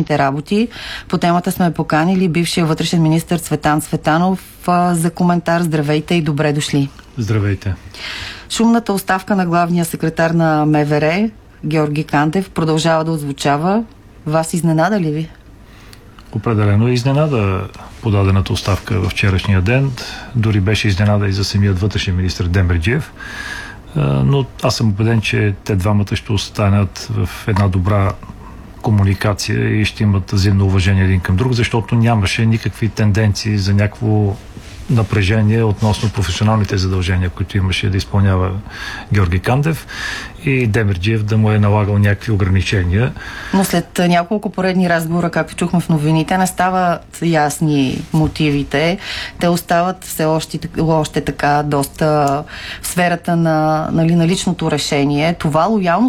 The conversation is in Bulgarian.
вътрешните работи. По темата сме поканили бившия вътрешен министър Цветан Цветанов за коментар. Здравейте и добре дошли. Здравейте. Шумната оставка на главния секретар на МВР Георги Кандев продължава да отзвучава. Вас изненада ли ви? Определено е изненада подадената оставка във вчерашния ден. Дори беше изненада и за самият вътрешен министър Демерджиев. Но аз съм убеден, че те двамата ще останат в една добра комуникация и ще имат взаимно уважение един към друг, защото нямаше никакви тенденции за някакво напрежение относно професионалните задължения, които имаше да изпълнява Георги Кандев и Демерджиев да му е налагал някакви ограничения. Но след няколко поредни разговора, както чухме в новините, не стават ясни мотивите. Те остават все още така доста в сферата на личното решение. Това лоялно